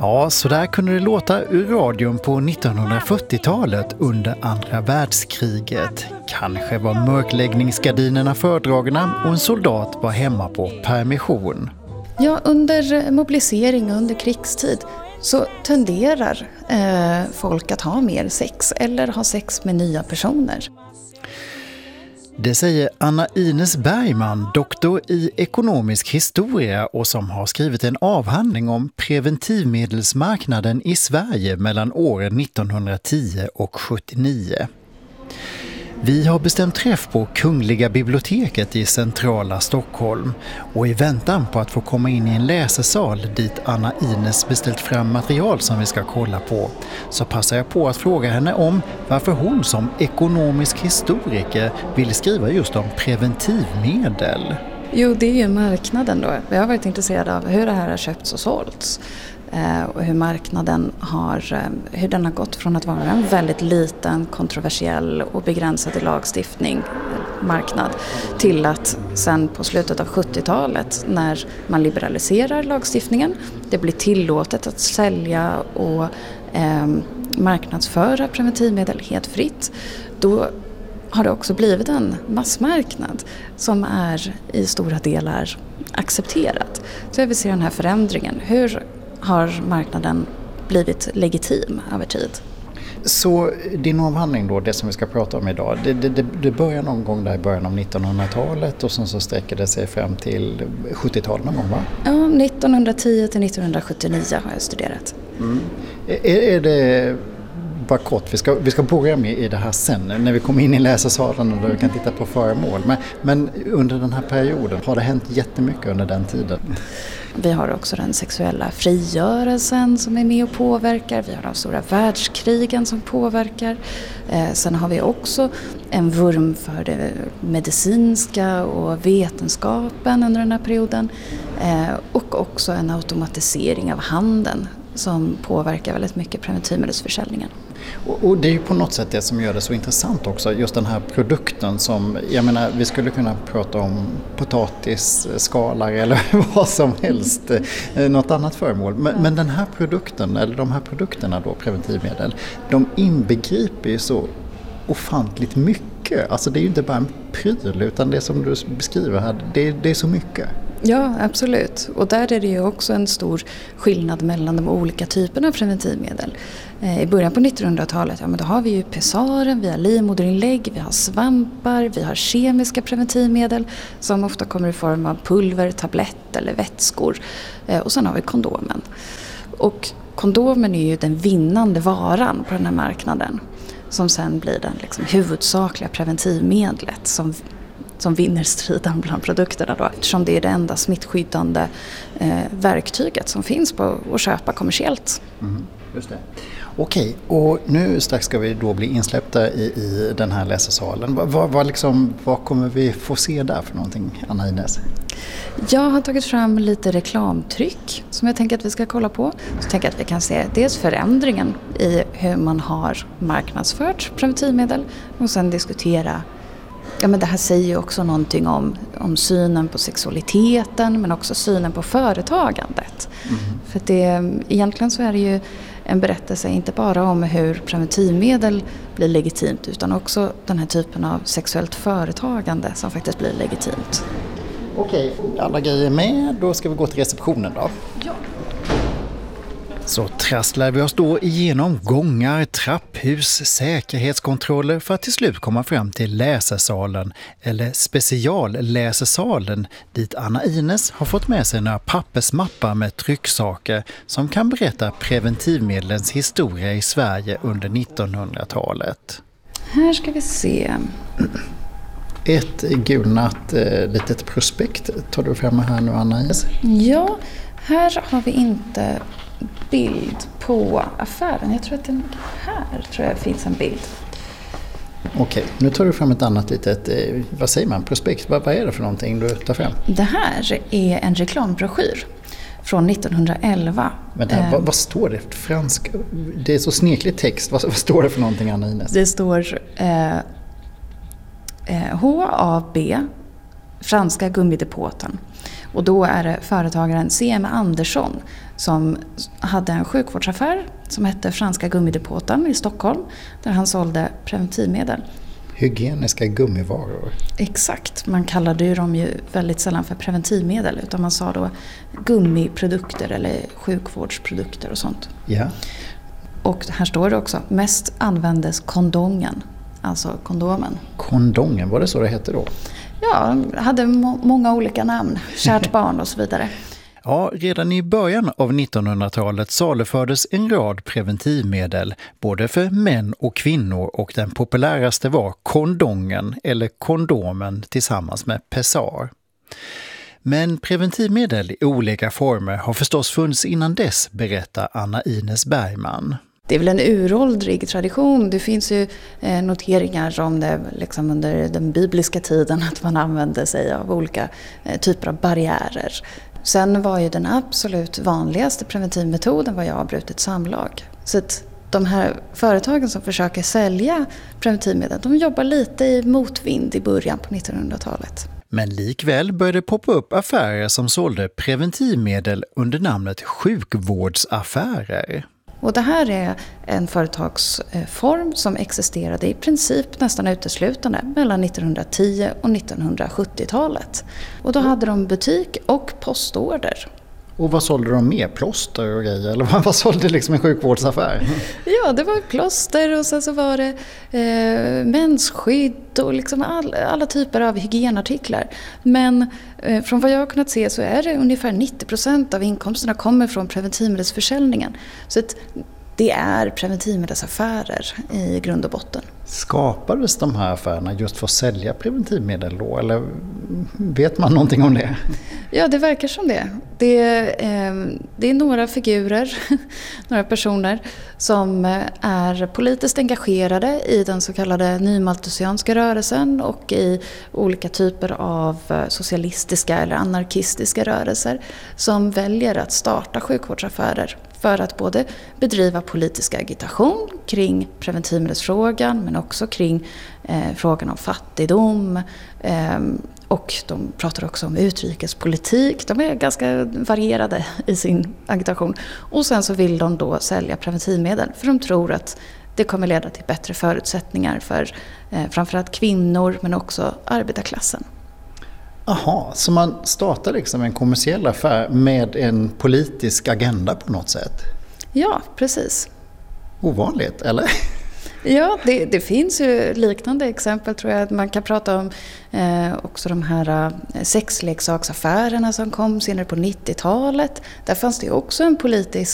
Ja, så där kunde det låta ur radion på 1940-talet under andra världskriget. Kanske var mörkläggningsgardinerna fördragna och en soldat var hemma på permission. Ja, under mobilisering och under krigstid så tenderar folk att ha mer sex eller ha sex med nya personer. Det säger Anna Ines Bergman, doktor i ekonomisk historia och som har skrivit en avhandling om preventivmedelsmarknaden i Sverige mellan åren 1910 och 1979. Vi har bestämt träff på Kungliga biblioteket i centrala Stockholm och i väntan på att få komma in i en läsesal dit Anna Ines beställt fram material som vi ska kolla på så passar jag på att fråga henne om varför hon som ekonomisk historiker vill skriva just om preventivmedel. Jo, det är ju marknaden då. Jag har varit intresserad av hur det här har köpts och sålts. Och hur marknaden hur den har gått från att vara en väldigt liten, kontroversiell och begränsad i lagstiftning marknad till att sen på slutet av 70-talet när man liberaliserar lagstiftningen, det blir tillåtet att sälja och marknadsföra preventivmedel helt fritt, då har det också blivit en massmarknad som är i stora delar accepterat. Så jag vill se den här förändringen. Hur har marknaden blivit legitim över tid? Så din avhandling då, det som vi ska prata om idag, det börjar någon gång där i början av 1900-talet och sen så sträcker det sig fram till 70-talet någon gång, va? Ja, 1910 till 1979 har jag studerat. Mm. Är det bara kort, vi ska börja med i det här sen när vi kommer in i läsesalen och då vi kan titta på föremål. Men under den här perioden har det hänt jättemycket under den tiden. Vi har också den sexuella frigörelsen som är med och påverkar. Vi har de stora världskrigen som påverkar. Sen har vi också en vurm för det medicinska och vetenskapen under den här perioden. Och också en automatisering av handeln som påverkar väldigt mycket preventivmedelsförsäljningen. Och det är ju på något sätt det som gör det så intressant också, just den här produkten som, jag menar, vi skulle kunna prata om potatisskalar eller vad som helst, något annat föremål. Men den här produkten, eller de här produkterna då, preventivmedel, de inbegriper ju så ofantligt mycket. Alltså det är ju inte bara en pryl utan det som du beskriver här, det är så mycket. Ja, absolut. Och där är det ju också en stor skillnad mellan de olika typerna av preventivmedel. I början på 1900-talet, ja, men då har vi ju pessaren, vi har livmoderinlägg, vi har svampar, vi har kemiska preventivmedel som ofta kommer i form av pulver, tablett eller vätskor. Och sen har vi kondomen. Och kondomen är ju den vinnande varan på den här marknaden som sen blir den liksom huvudsakliga preventivmedlet som vinner striden bland produkterna då, eftersom det är det enda smittskyddande verktyget som finns på att köpa kommersiellt. Mm, just det. Okej, och nu strax ska vi då bli insläppta i den här läsesalen. Vad kommer vi få se där för någonting, Anna Ines? Jag har tagit fram lite reklamtryck som jag tänker att vi ska kolla på. Så tänker jag att vi kan se dels förändringen i hur man har marknadsfört preventivmedel och sen diskutera. Ja, men det här säger ju också någonting om synen på sexualiteten men också synen på företagandet. Mm. För egentligen så är det ju en berättelse inte bara om hur preventivmedel blir legitimt utan också den här typen av sexuellt företagande som faktiskt blir legitimt. Okej, alla grejer med. Då ska vi gå till receptionen då. Ja. Så trasslar vi oss då igenom gångar, trapphus, säkerhetskontroller för att till slut komma fram till läsesalen eller specialläsesalen dit Anna Ines har fått med sig några pappersmappar med trycksaker som kan berätta preventivmedlens historia i Sverige under 1900-talet. Här ska vi se. Ett gulnat litet prospekt tar du fram här nu, Anna Ines. Ja, här har vi inte bild på affären. Jag tror att här finns en bild. Okej, nu tar du fram ett annat litet, vad säger man, prospekt. Vad är det för någonting du tar fram? Det här är en reklambroschyr från 1911. Vänta, vad står det för franska? Det är så sneklig text. Vad står det för någonting, Anna Ines? Det står HAB, franska gummidepåten. Och då är det företagaren C.M. Andersson som hade en sjukvårdsaffär som hette Franska gummidepåten i Stockholm, där han sålde preventivmedel. Hygieniska gummivaror. Exakt, man kallade ju dem ju väldigt sällan för preventivmedel, utan man sa då gummiprodukter eller sjukvårdsprodukter och sånt. Ja. Och här står det också, mest användes kondongen, alltså kondomen. Kondongen, var det så det hette då? Ja, hade många olika namn, kärt barn och så vidare. Ja, redan i början av 1900-talet salufördes en rad preventivmedel, både för män och kvinnor, och den populäraste var kondongen eller kondomen tillsammans med pessar. Men preventivmedel i olika former har förstås funnits innan dess, berättar Anna Ines Bergman. Det är väl en uråldrig tradition. Det finns ju noteringar om det liksom under den bibliska tiden, att man använde sig av olika typer av barriärer. Sen var ju den absolut vanligaste preventivmetoden var ju avbrutet samlag. Så att de här företagen som försöker sälja preventivmedel, de jobbar lite i motvind i början på 1900-talet. Men likväl började poppa upp affärer som sålde preventivmedel under namnet sjukvårdsaffärer. Och det här är en företagsform som existerade i princip nästan uteslutande mellan 1910 och 1970-talet. Och då hade de butik och postorder. Och vad sålde de med? Plåster och grejer? Eller vad sålde liksom en sjukvårdsaffär? Ja, det var plåster och sen så var det mensskydd och liksom alla typer av hygienartiklar. Men från vad jag har kunnat se så är det ungefär 90% av inkomsterna kommer från preventivmedelsförsäljningen. Så att det är preventivmedelsaffärer i grund och botten. Skapades de här affärerna just för att sälja preventivmedel då? Eller vet man någonting om det? Ja, det verkar som det. Det är några figurer, några personer som är politiskt engagerade i den så kallade nymalthusianska rörelsen och i olika typer av socialistiska eller anarkistiska rörelser som väljer att starta sjukvårdsaffärer för att både bedriva politisk agitation kring preventivmedelsfrågan men också kring frågan om fattigdom. Och de pratar också om utrikespolitik. De är ganska varierade i sin agitation. Och sen så vill de då sälja preventivmedel för de tror att det kommer leda till bättre förutsättningar för framförallt kvinnor men också arbetarklassen. Aha, så man startar liksom en kommersiell affär med en politisk agenda på något sätt? Ja, precis. Ovanligt, eller? Ja, det finns ju liknande exempel tror jag. Man kan prata om också de här sexleksaksaffärerna som kom senare på 90-talet. Där fanns det också en politisk